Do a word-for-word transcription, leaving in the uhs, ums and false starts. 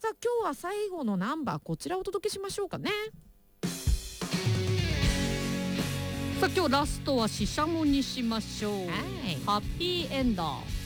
今日は最後のナンバーこちらをお届けしましょうかね。 さあ今日ラストはシシャモにしましょう。 はい、 ハッピーエンド。